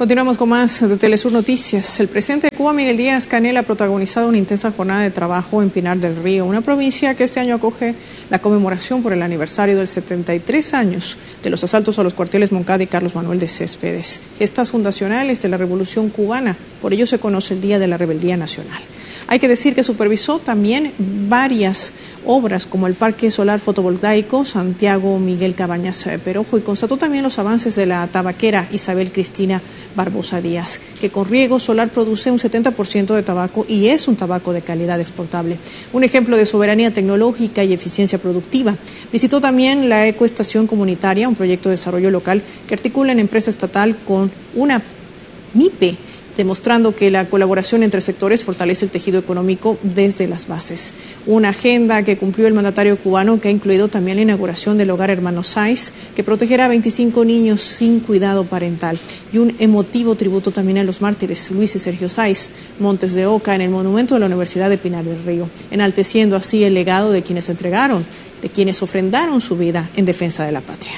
Continuamos con más de Telesur Noticias. El presidente de Cuba, Miguel Díaz-Canel, ha protagonizado una intensa jornada de trabajo en Pinar del Río, una provincia que este año acoge la conmemoración por el aniversario de 73 años de los asaltos a los cuarteles Moncada y Carlos Manuel de Céspedes, gestas fundacionales de la Revolución Cubana. Por ello se conoce el Día de la Rebeldía Nacional. Hay que decir que supervisó también varias obras como el Parque Solar Fotovoltaico Santiago Miguel Cabañas Perojo y constató también los avances de la tabaquera Isabel Cristina Barbosa Díaz, que con riego solar produce un 70% de tabaco y es un tabaco de calidad exportable. Un ejemplo de soberanía tecnológica y eficiencia productiva. Visitó también la Ecoestación Comunitaria, un proyecto de desarrollo local que articula en empresa estatal con una MIPE, demostrando que la colaboración entre sectores fortalece el tejido económico desde las bases. Una agenda que cumplió el mandatario cubano, que ha incluido también la inauguración del Hogar Hermano Sáiz, que protegerá a 25 niños sin cuidado parental, y un emotivo tributo también a los mártires Luis y Sergio Sáiz Montes de Oca en el monumento de la Universidad de Pinar del Río, enalteciendo así el legado de quienes entregaron, de quienes ofrendaron su vida en defensa de la patria.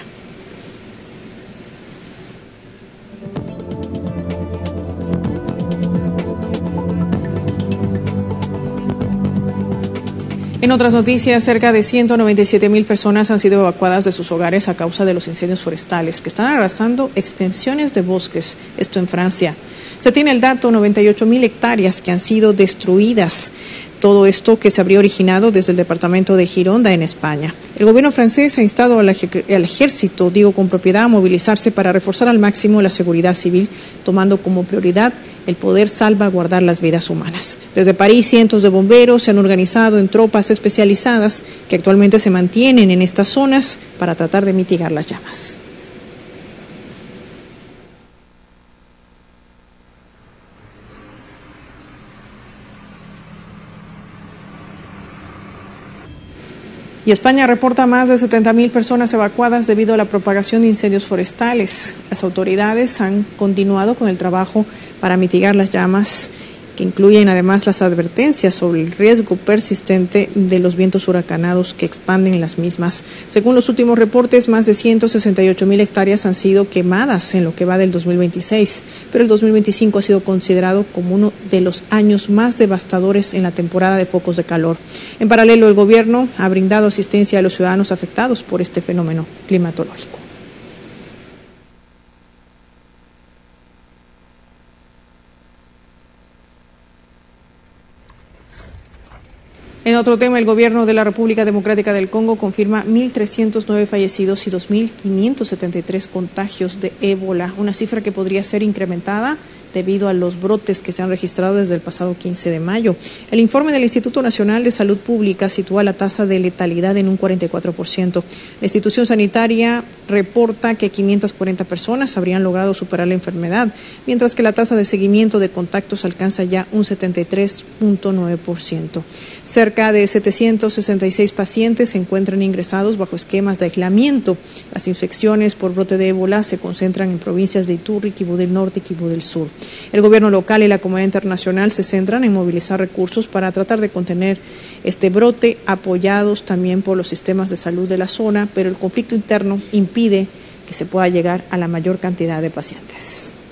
En otras noticias, cerca de 197,000 personas han sido evacuadas de sus hogares a causa de los incendios forestales que están arrasando extensiones de bosques, esto en Francia. Se tiene el dato, 98,000 hectáreas que han sido destruidas. Todo esto que se habría originado desde el departamento de Gironda, en España. El gobierno francés ha instado al ejército, con propiedad, a movilizarse para reforzar al máximo la seguridad civil, tomando como prioridad el poder salvaguardar las vidas humanas. Desde París, cientos de bomberos se han organizado en tropas especializadas que actualmente se mantienen en estas zonas para tratar de mitigar las llamas. Y España reporta más de 70,000 personas evacuadas debido a la propagación de incendios forestales. Las autoridades han continuado con el trabajo para mitigar las llamas, que incluyen además las advertencias sobre el riesgo persistente de los vientos huracanados que expanden las mismas. Según los últimos reportes, más de 168,000 hectáreas han sido quemadas en lo que va del 2026, pero el 2025 ha sido considerado como uno de los años más devastadores en la temporada de focos de calor. En paralelo, el gobierno ha brindado asistencia a los ciudadanos afectados por este fenómeno climatológico. En otro tema, el gobierno de la República Democrática del Congo confirma 1.309 fallecidos y 2.573 contagios de ébola, una cifra que podría ser incrementada debido a los brotes que se han registrado desde el pasado 15 de mayo. El informe del Instituto Nacional de Salud Pública sitúa la tasa de letalidad en un 44%. La institución sanitaria reporta que 540 personas habrían logrado superar la enfermedad, mientras que la tasa de seguimiento de contactos alcanza ya un 73.9%. Cerca de 766 pacientes se encuentran ingresados bajo esquemas de aislamiento. Las infecciones por brote de ébola se concentran en provincias de Iturri, Quibú del Norte y Quibú del Sur. El gobierno local y la comunidad internacional se centran en movilizar recursos para tratar de contener este brote, apoyados también por los sistemas de salud de la zona, pero el conflicto interno impide que se pueda llegar a la mayor cantidad de pacientes.